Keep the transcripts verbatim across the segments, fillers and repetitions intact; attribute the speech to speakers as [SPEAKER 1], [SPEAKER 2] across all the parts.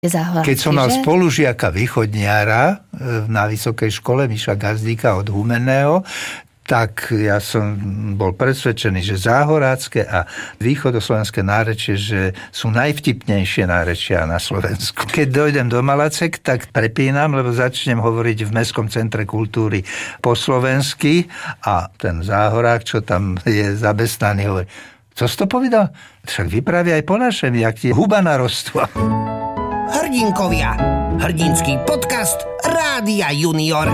[SPEAKER 1] Záhľadky,
[SPEAKER 2] keď som mal
[SPEAKER 1] že?
[SPEAKER 2] spolužiaka východniara na vysokej škole Miša Gazdíka od Humenného, tak ja som bol presvedčený, že záhorácke a východoslovenské nárečie, že sú najvtipnejšie nárečia na Slovensku. Keď dojdem do Malacek, tak prepínam, lebo začnem hovoriť v Mestskom centre kultúry po slovensky a ten záhorák, čo tam je zamestnaný, hovorí: co si to povedal? Však vypraví aj po našem, jak ti huba narostla.
[SPEAKER 3] Hrdinkovia. Hrdinský podcast Rádia Junior.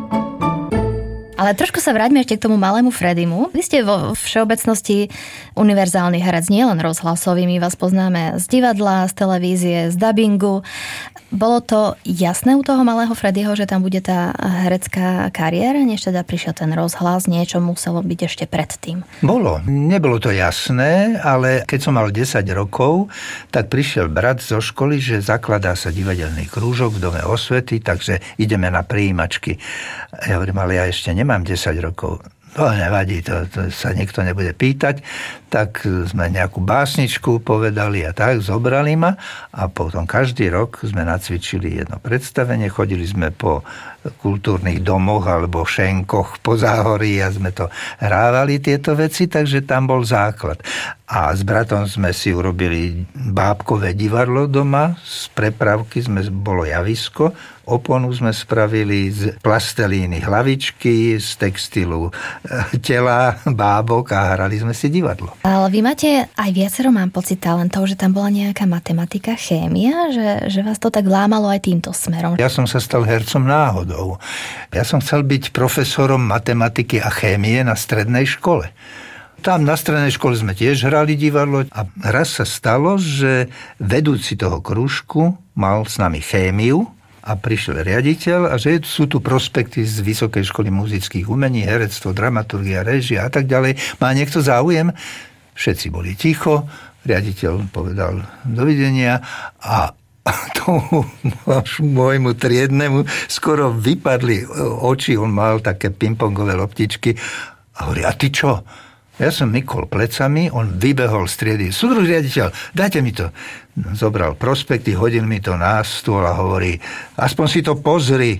[SPEAKER 1] Ale trošku sa vráťme ešte k tomu malému Fredimu. Vy ste vo všeobecnosti univerzálny herec, nielen rozhlasový. My vás poznáme z divadla, z televízie, z dabingu. Bolo to jasné u toho malého Frediho, že tam bude tá herecká kariéra, než teda prišiel ten rozhlas, niečo muselo byť ešte predtým?
[SPEAKER 2] Bolo. Nebolo to jasné, ale keď som mal desať rokov, tak prišiel brat zo školy, že zakladá sa divadelný krúžok v Dome osvety, takže ideme na prijímačky. Ja hovorím, ale ja ešte nemám desať rokov. To nevadí, to, to sa nikto nebude pýtať. Tak sme nejakú básničku povedali a tak, zobrali ma a potom každý rok sme nacvičili jedno predstavenie, chodili sme po kultúrnych domoch alebo šenkoch po záhorí a sme to hrávali tieto veci, takže tam bol základ. A s bratom sme si urobili bábkové divadlo doma, z prepravky sme, bolo javisko, oponu sme spravili z plastelíny hlavičky, z textilu tela, bábok a hrali sme si divadlo.
[SPEAKER 1] Ale vy máte aj viacero, mám pocit, talentov, že tam bola nejaká matematika, chémia, že, že vás to tak lámalo aj týmto smerom.
[SPEAKER 2] Ja som sa stal hercom náhodou. Ja som chcel byť profesorom matematiky a chémie na strednej škole. Tam na strednej škole sme tiež hrali divadlo a raz sa stalo, že vedúci toho krúžku mal s nami chémiu a prišiel riaditeľ a že sú tu prospekty z Vysokej školy muzických umení, herectvo, dramaturgia, réžia a tak ďalej. Má niekto záujem? Všetci boli ticho, riaditeľ povedal dovidenia a tomu môjmu triednemu skoro vypadli oči, on mal také pingpongové loptičky a hovorí, a ty čo? Ja som mykol plecami, on vybehol z triedy. Súdruh riaditeľ, dajte mi to. Zobral prospekty, hodil mi to na stôl a hovorí, aspoň si to pozri.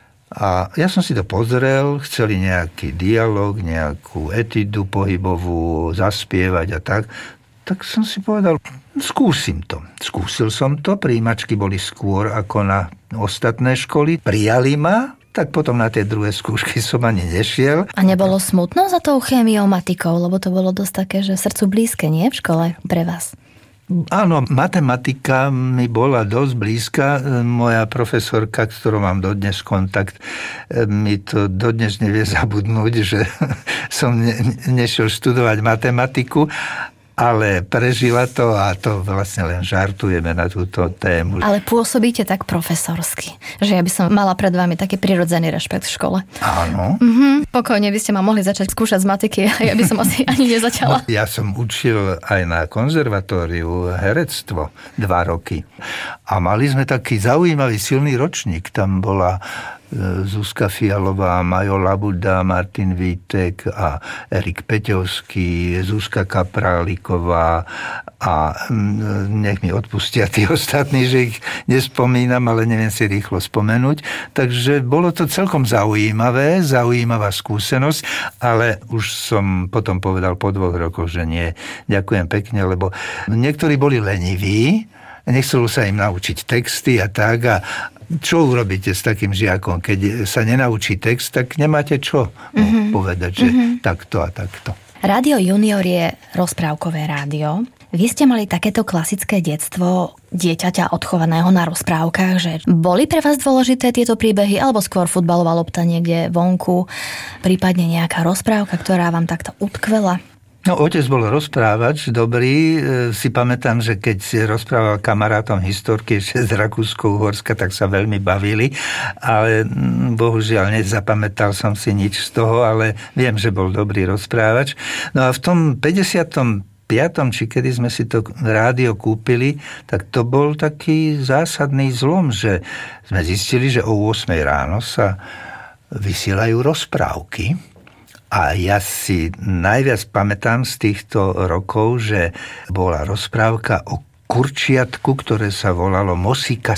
[SPEAKER 2] A ja som si to pozrel, chceli nejaký dialog, nejakú etidu pohybovú, zaspievať a tak. Tak som si povedal, skúsim to. Skúsil som to, prijímačky boli skôr ako na ostatné školy. Prijali ma, tak potom na tie druhé skúšky som ani nešiel.
[SPEAKER 1] A nebolo smutno za tou chémiou, matikou, lebo to bolo dosť také, že srdcu blízke, nie? V škole pre vás.
[SPEAKER 2] Áno, matematika mi bola dosť blízka. Moja profesorka, ktorou mám dodnes kontakt, mi to dodnes nevie zabudnúť, že som ne, nešiel študovať matematiku, ale prežila to a to vlastne len žartujeme na túto tému.
[SPEAKER 1] Ale pôsobíte tak profesorsky, že ja by som mala pred vami taký prirodzený rešpekt v škole.
[SPEAKER 2] Áno.
[SPEAKER 1] Mhm. Pokojne by ste ma mohli začať skúšať z matiky a ja by som asi ani nezačala.
[SPEAKER 2] No, ja som učil aj na konzervatóriu herectvo dva roky a mali sme taký zaujímavý silný ročník. Tam bola Zuzka Fialová, Majo Labuda, Martin Vítek a Erik Peťovský, Zuzka Kapráliková a nech mi odpustia tí ostatní, že ich nespomínam, ale neviem si rýchlo spomenúť. Takže bolo to celkom zaujímavé, zaujímavá skúsenosť, ale už som potom povedal po dvoch rokoch, že nie. Ďakujem pekne, lebo niektorí boli leniví, nechcelo sa im naučiť texty a tak a čo urobíte s takým žiakom? Keď sa nenaučí text, tak nemáte čo mm-hmm. povedať, že mm-hmm. takto a takto.
[SPEAKER 1] Rádio Junior je rozprávkové rádio. Vy ste mali takéto klasické detstvo dieťaťa odchovaného na rozprávkach, že boli pre vás dôležité tieto príbehy, alebo skôr futbalová lopta niekde vonku, prípadne nejaká rozprávka, ktorá vám takto utkvela?
[SPEAKER 2] No, otec bol rozprávač, dobrý. Si pamätám, že keď si rozprával kamarátom historky ešte z Rakúsko-Uhorska, tak sa veľmi bavili, ale bohužiaľ nezapamätal som si nič z toho, ale viem, že bol dobrý rozprávač. No a v tom päťdesiatom piatom či kedy sme si to rádio kúpili, tak to bol taký zásadný zlom, že sme zistili, že o ôsmej ráno sa vysielajú rozprávky. A ja si najviac pamätám z týchto rokov, že bola rozprávka o kurčiatku, ktoré sa volalo Mosika